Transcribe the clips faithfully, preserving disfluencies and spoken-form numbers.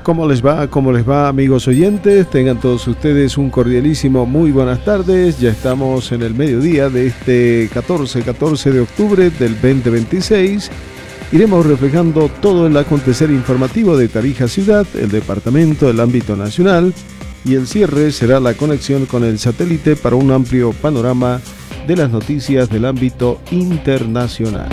¿Cómo les va? ¿Cómo les va, amigos oyentes? Tengan todos ustedes un cordialísimo muy buenas tardes. Ya estamos en el mediodía de este catorce, catorce de octubre del veinte veintiséis. Iremos reflejando todo el acontecer informativo de Tarija Ciudad, el departamento, el ámbito nacional, y el cierre será la conexión con el satélite para un amplio panorama de las noticias del ámbito internacional.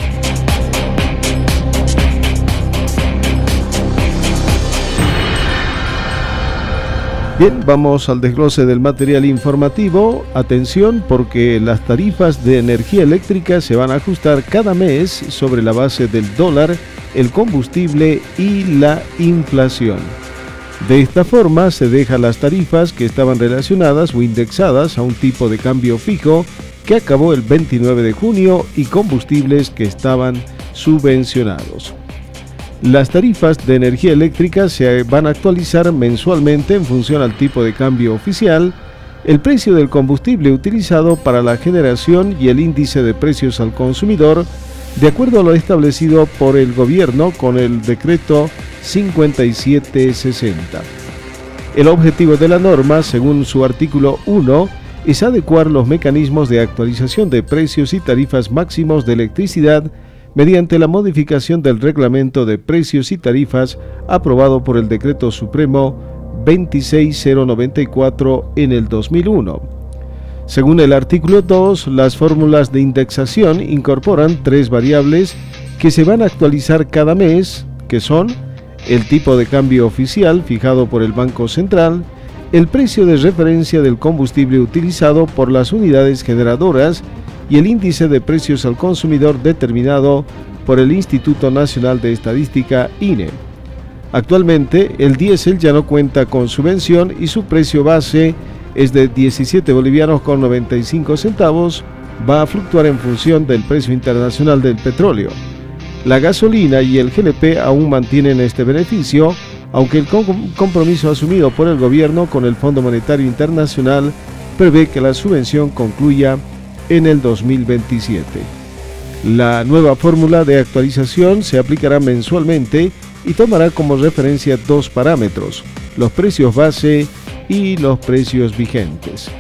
Bien, vamos al desglose del material informativo. Atención, porque las tarifas de energía eléctrica se van a ajustar cada mes sobre la base del dólar, el combustible y la inflación. De esta forma se dejan las tarifas que estaban relacionadas o indexadas a un tipo de cambio fijo que acabó el veintinueve de junio y combustibles que estaban subvencionados. Las tarifas de energía eléctrica se van a actualizar mensualmente en función al tipo de cambio oficial, el precio del combustible utilizado para la generación y el índice de precios al consumidor, de acuerdo a lo establecido por el gobierno con el decreto cincuenta y siete sesenta. El objetivo de la norma, según su artículo uno, es adecuar los mecanismos de actualización de precios y tarifas máximos de electricidad mediante la modificación del Reglamento de Precios y Tarifas aprobado por el Decreto Supremo veintiséis mil noventa y cuatro en el dos mil uno. Según el artículo dos, las fórmulas de indexación incorporan tres variables que se van a actualizar cada mes, que son el tipo de cambio oficial fijado por el Banco Central, el precio de referencia del combustible utilizado por las unidades generadoras y el índice de precios al consumidor determinado por el Instituto Nacional de Estadística I N E. Actualmente, el diésel ya no cuenta con subvención y su precio base es de diecisiete bolivianos con noventa y cinco centavos, va a fluctuar en función del precio internacional del petróleo. La gasolina y el G L P aún mantienen este beneficio, aunque el compromiso asumido por el gobierno con el Fondo Monetario Internacional prevé que la subvención concluya en el dos mil veintisiete. La nueva fórmula de actualización se aplicará mensualmente y tomará como referencia dos parámetros: los precios base y los precios vigentes.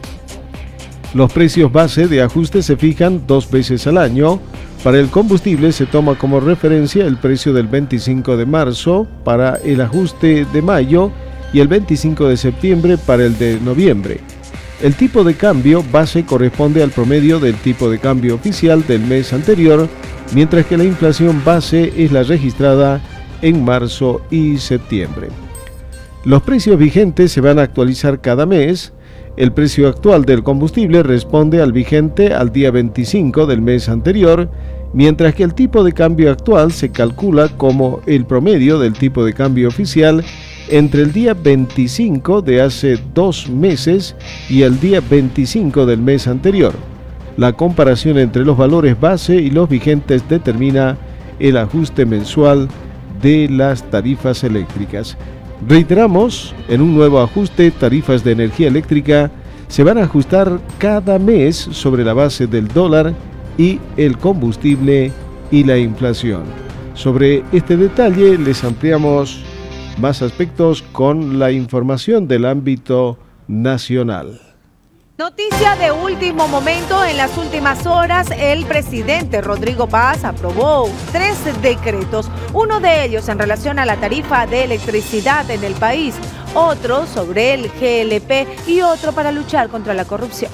Los precios base de ajuste se fijan dos veces al año. Para el combustible se toma como referencia el precio del veinticinco de marzo para el ajuste de mayo y el veinticinco de septiembre para el de noviembre. El tipo de cambio base corresponde al promedio del tipo de cambio oficial del mes anterior, mientras que la inflación base es la registrada en marzo y septiembre. Los precios vigentes se van a actualizar cada mes. El precio actual del combustible responde al vigente al día veinticinco del mes anterior, mientras que el tipo de cambio actual se calcula como el promedio del tipo de cambio oficial entre el día veinticinco de hace dos meses y el día veinticinco del mes anterior. La comparación entre los valores base y los vigentes determina el ajuste mensual de las tarifas eléctricas. Reiteramos, en un nuevo ajuste, tarifas de energía eléctrica se van a ajustar cada mes sobre la base del dólar y el combustible y la inflación. Sobre este detalle les ampliamos más aspectos con la información del ámbito nacional. Noticia de último momento: en las últimas horas el presidente Rodrigo Paz aprobó tres decretos, uno de ellos en relación a la tarifa de electricidad en el país, otro sobre el G L P y otro para luchar contra la corrupción.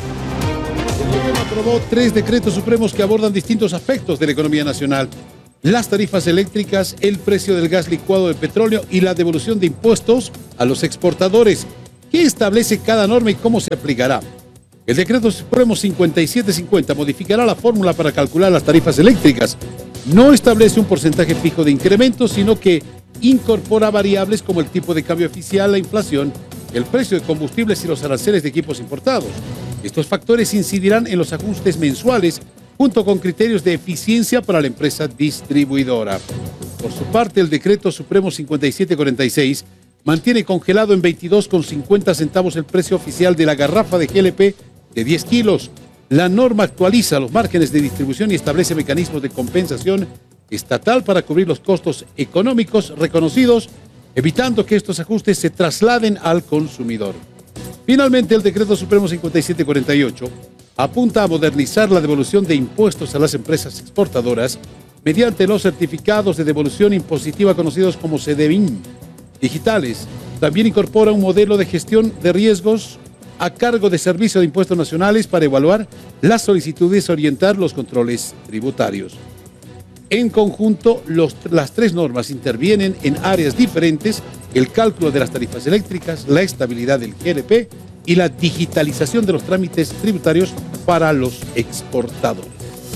El gobierno aprobó tres decretos supremos que abordan distintos aspectos de la economía nacional: las tarifas eléctricas, el precio del gas licuado de petróleo y la devolución de impuestos a los exportadores. ¿Qué establece cada norma y cómo se aplicará? El decreto supremo cincuenta y siete cincuenta modificará la fórmula para calcular las tarifas eléctricas. No establece un porcentaje fijo de incremento, sino que incorpora variables como el tipo de cambio oficial, la inflación, el precio de combustibles y los aranceles de equipos importados. Estos factores incidirán en los ajustes mensuales, junto con criterios de eficiencia para la empresa distribuidora. Por su parte, el decreto supremo cincuenta y siete cuarenta y seis mantiene congelado en veintidós con cincuenta centavos el precio oficial de la garrafa de G L P de diez kilos. La norma actualiza los márgenes de distribución y establece mecanismos de compensación estatal para cubrir los costos económicos reconocidos evitando que estos ajustes se trasladen al consumidor. Finalmente, el Decreto Supremo cincuenta y siete cuarenta y ocho apunta a modernizar la devolución de impuestos a las empresas exportadoras mediante los certificados de devolución impositiva conocidos como CEDEVIN digitales. También incorpora un modelo de gestión de riesgos a cargo de Servicio de Impuestos Nacionales para evaluar las solicitudes y orientar los controles tributarios. En conjunto, los, las tres normas intervienen en áreas diferentes: el cálculo de las tarifas eléctricas, la estabilidad del G L P y la digitalización de los trámites tributarios para los exportadores.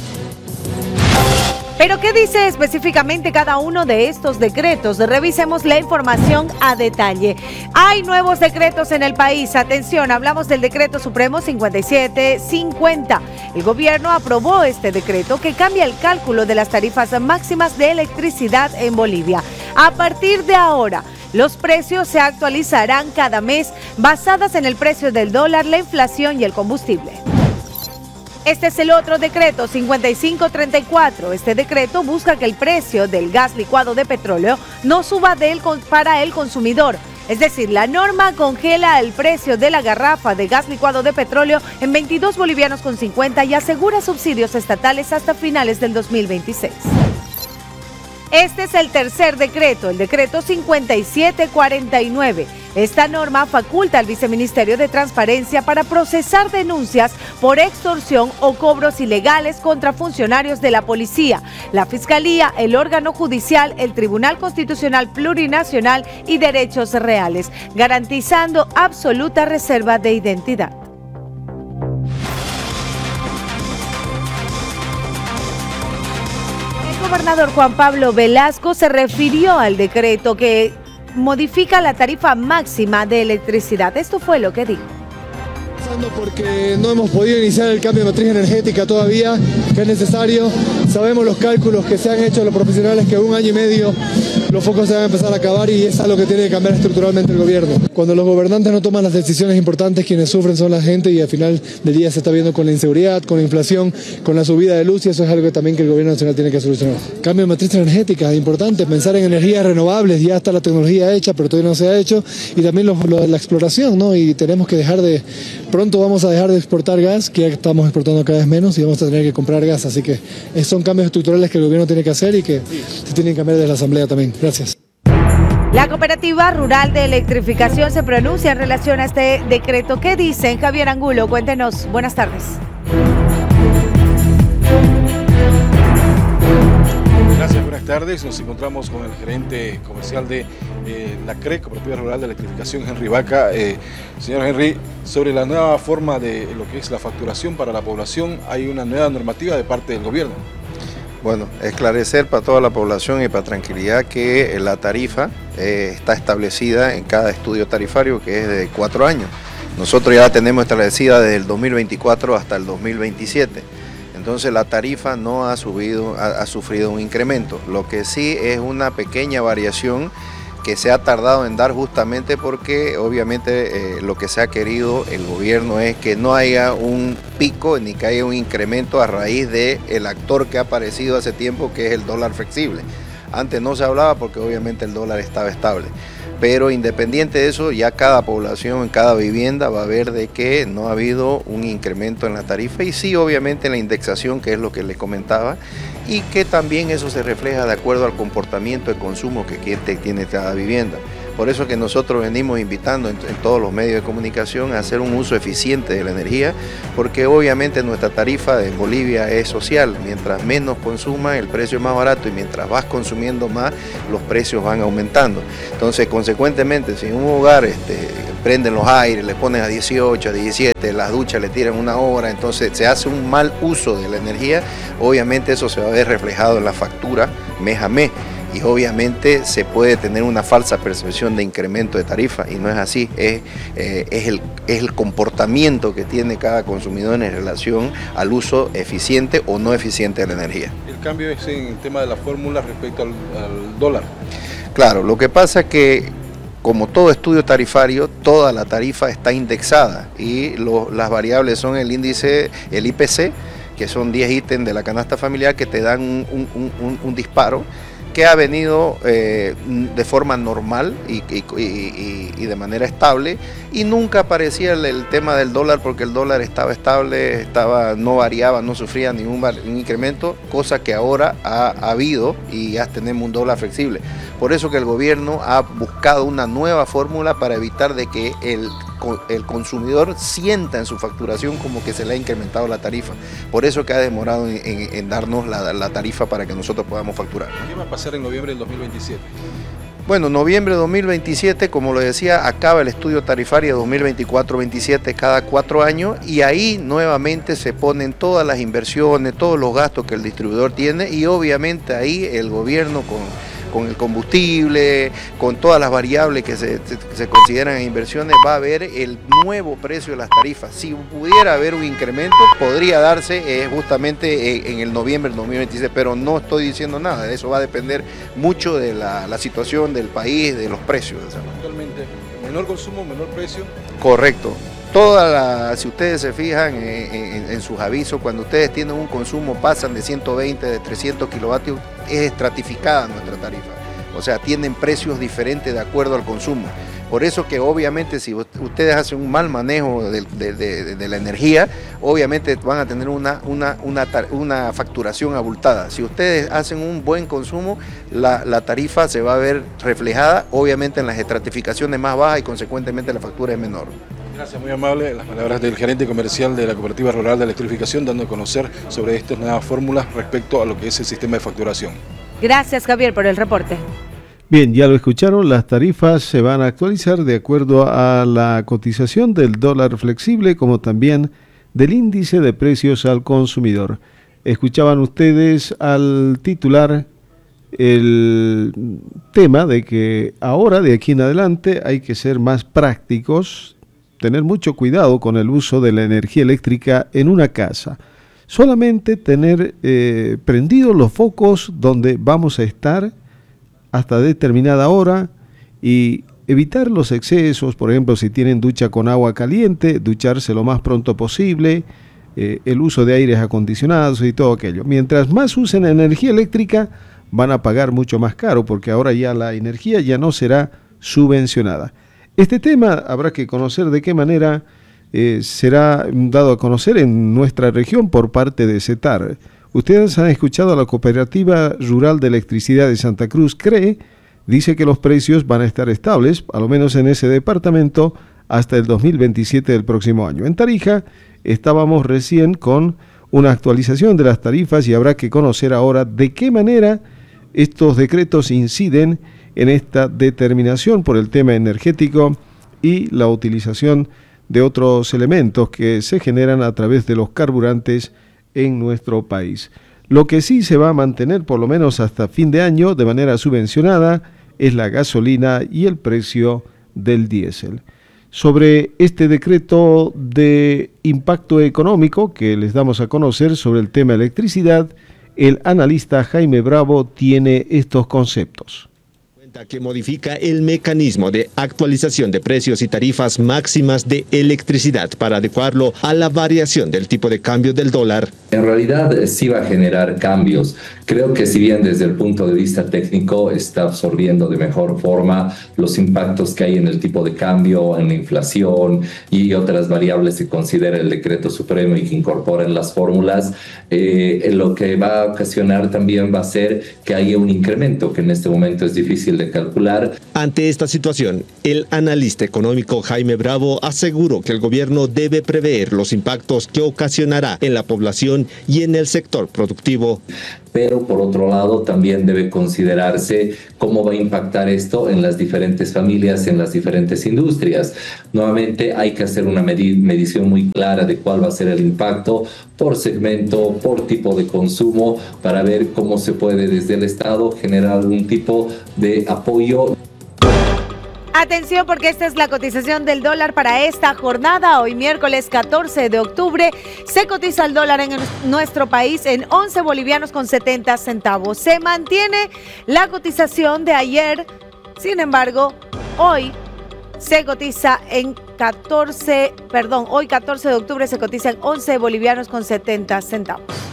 ¿Pero qué dice específicamente cada uno de estos decretos? Revisemos la información a detalle. Hay nuevos decretos en el país. Atención, hablamos del Decreto Supremo cincuenta y siete cincuenta. El gobierno aprobó este decreto que cambia el cálculo de las tarifas máximas de electricidad en Bolivia. A partir de ahora, los precios se actualizarán cada mes basadas en el precio del dólar, la inflación y el combustible. Este es el otro decreto, cincuenta y cinco treinta y cuatro. Este decreto busca que el precio del gas licuado de petróleo no suba del, para el consumidor. Es decir, la norma congela el precio de la garrafa de gas licuado de petróleo en veintidós bolivianos con cincuenta y asegura subsidios estatales hasta finales del dos mil veintiséis. Este es el tercer decreto, el decreto cincuenta y siete cuarenta y nueve. Esta norma faculta al Viceministerio de Transparencia para procesar denuncias por extorsión o cobros ilegales contra funcionarios de la policía, la Fiscalía, el órgano judicial, el Tribunal Constitucional Plurinacional y derechos reales, garantizando absoluta reserva de identidad. El gobernador Juan Pablo Velasco se refirió al decreto que modifica la tarifa máxima de electricidad. Esto fue lo que dijo. Porque no hemos podido iniciar el cambio de matriz energética todavía, que es necesario. Sabemos los cálculos que se han hecho los profesionales, que en un año y medio los focos se van a empezar a acabar y es algo que tiene que cambiar estructuralmente el gobierno. Cuando los gobernantes no toman las decisiones importantes, quienes sufren son la gente, y al final del día se está viendo con la inseguridad, con la inflación, con la subida de luz, y eso es algo que también que el gobierno nacional tiene que solucionar. Cambio de matriz energética es importante, pensar en energías renovables. Ya está la tecnología hecha, pero todavía no se ha hecho, y también lo, lo, la exploración, ¿no? Y tenemos que dejar de, pronto vamos a dejar de exportar gas, que ya estamos exportando cada vez menos, y vamos a tener que comprar gas, así que son cambios estructurales que el gobierno tiene que hacer y que se tienen que cambiar desde la Asamblea también. Gracias. La Cooperativa Rural de Electrificación se pronuncia en relación a este decreto. ¿Qué dicen? Javier Angulo, cuéntenos. Buenas tardes. Gracias, buenas tardes. Nos encontramos con el gerente comercial de eh, la C R E, Cooperativa Rural de Electrificación, Henry Vaca. Eh, señor Henry, sobre la nueva forma de lo que es la facturación para la población, hay una nueva normativa de parte del gobierno. Bueno, esclarecer para toda la población y para tranquilidad que la tarifa eh, está establecida en cada estudio tarifario, que es de cuatro años. Nosotros ya la tenemos establecida desde el dos mil veinticuatro hasta el dos mil veintisiete. Entonces la tarifa no ha subido, ha, ha sufrido un incremento. Lo que sí es una pequeña variación que se ha tardado en dar, justamente porque obviamente eh, lo que se ha querido el gobierno es que no haya un pico ni que haya un incremento a raíz del actor que ha aparecido hace tiempo, que es el dólar flexible. Antes no se hablaba porque obviamente el dólar estaba estable. Pero independiente de eso, ya cada población, en cada vivienda va a ver de que no ha habido un incremento en la tarifa, y sí obviamente en la indexación, que es lo que les comentaba, y que también eso se refleja de acuerdo al comportamiento de consumo que tiene cada vivienda. Por eso que nosotros venimos invitando en, en todos los medios de comunicación a hacer un uso eficiente de la energía, porque obviamente nuestra tarifa en Bolivia es social. Mientras menos consumas, el precio es más barato, y mientras vas consumiendo más, los precios van aumentando. Entonces, consecuentemente, si en un hogar este, prenden los aires, le ponen a dieciocho, a diecisiete, las duchas le tiran una hora, entonces se hace un mal uso de la energía, obviamente eso se va a ver reflejado en la factura mes a mes. Y obviamente se puede tener una falsa percepción de incremento de tarifa, y no es así, es, eh, es, el, es el comportamiento que tiene cada consumidor en relación al uso eficiente o no eficiente de la energía. El cambio es en el tema de la fórmula respecto al, al dólar. Claro, lo que pasa es que, como todo estudio tarifario, toda la tarifa está indexada, y lo, las variables son el índice, el I P C, que son diez ítems de la canasta familiar que te dan un, un, un, un disparo. que ha venido eh, de forma normal y, y, y, y de manera estable, y nunca aparecía el, el tema del dólar, porque el dólar estaba estable, estaba, no variaba, no sufría ningún, ningún incremento, cosa que ahora ha, ha habido y ya tenemos un dólar flexible. Por eso que el gobierno ha buscado una nueva fórmula para evitar de que el, el consumidor sienta en su facturación como que se le ha incrementado la tarifa. Por eso que ha demorado en, en, en darnos la, la tarifa para que nosotros podamos facturar. ¿Qué va a pasar en noviembre del dos mil veintisiete? Bueno, noviembre de dos mil veintisiete, como lo decía, acaba el estudio tarifario dos mil veinticuatro veintisiete cada cuatro años, y ahí nuevamente se ponen todas las inversiones, todos los gastos que el distribuidor tiene, y obviamente ahí el gobierno con, con el combustible, con todas las variables que se, se, se consideran en inversiones, va a ver el nuevo precio de las tarifas. Si pudiera haber un incremento, podría darse eh, justamente en, en el noviembre del dos mil veintisiete, pero no estoy diciendo nada, eso va a depender mucho de la, la situación del país, de los precios. Actualmente, menor consumo, menor precio. Correcto. Toda la, si ustedes se fijan en, en, en sus avisos, cuando ustedes tienen un consumo, pasan de ciento veinte, de trescientos kilovatios, es estratificada nuestra tarifa. O sea, tienen precios diferentes de acuerdo al consumo. Por eso que obviamente si ustedes hacen un mal manejo de, de, de, de la energía, obviamente van a tener una, una, una, una facturación abultada. Si ustedes hacen un buen consumo, la, la tarifa se va a ver reflejada, obviamente en las estratificaciones más bajas, y consecuentemente la factura es menor. Gracias, muy amable. Las palabras del gerente comercial de la Cooperativa Rural de Electrificación, dando a conocer sobre estas nuevas fórmulas respecto a lo que es el sistema de facturación. Gracias, Javier, por el reporte. Bien, ya lo escucharon, las tarifas se van a actualizar de acuerdo a la cotización del dólar flexible, como también del índice de precios al consumidor. Escuchaban ustedes al titular el tema de que ahora, de aquí en adelante, hay que ser más prácticos, tener mucho cuidado con el uso de la energía eléctrica en una casa. Solamente tener eh, prendidos los focos donde vamos a estar hasta determinada hora, y evitar los excesos. Por ejemplo, si tienen ducha con agua caliente, ducharse lo más pronto posible, eh, el uso de aires acondicionados y todo aquello. Mientras más usen energía eléctrica, van a pagar mucho más caro, porque ahora ya la energía ya no será subvencionada. Este tema habrá que conocer de qué manera eh, será dado a conocer en nuestra región por parte de CETAR. Ustedes han escuchado a la Cooperativa Rural de Electricidad de Santa Cruz, CREE, dice que los precios van a estar estables, a lo menos en ese departamento, hasta el dos mil veintisiete del próximo año. En Tarija estábamos recién con una actualización de las tarifas, y habrá que conocer ahora de qué manera estos decretos inciden en esta determinación por el tema energético y la utilización de otros elementos que se generan a través de los carburantes en nuestro país. Lo que sí se va a mantener por lo menos hasta fin de año de manera subvencionada es la gasolina y el precio del diésel. Sobre este decreto de impacto económico que les damos a conocer sobre el tema electricidad, el analista Jaime Bravo tiene estos conceptos. Que modifica el mecanismo de actualización de precios y tarifas máximas de electricidad para adecuarlo a la variación del tipo de cambio del dólar. En realidad sí va a generar cambios. Creo que si bien desde el punto de vista técnico está absorbiendo de mejor forma los impactos que hay en el tipo de cambio, en la inflación y otras variables que considera el decreto supremo y que incorpora en las fórmulas, eh, lo que va a ocasionar también va a ser que haya un incremento que en este momento es difícil de calcular. Ante esta situación, el analista económico Jaime Bravo aseguró que el gobierno debe prever los impactos que ocasionará en la población y en el sector productivo. Pero por otro lado también debe considerarse cómo va a impactar esto en las diferentes familias, en las diferentes industrias. Nuevamente hay que hacer una medi- medición muy clara de cuál va a ser el impacto por segmento, por tipo de consumo, para ver cómo se puede desde el Estado generar algún tipo de apoyo. Atención, porque esta es la cotización del dólar para esta jornada. Hoy miércoles catorce de octubre se cotiza el dólar en nuestro país en once bolivianos con setenta centavos. Se mantiene la cotización de ayer, sin embargo, hoy se cotiza en catorce, perdón, hoy catorce de octubre se cotiza en once bolivianos con setenta centavos.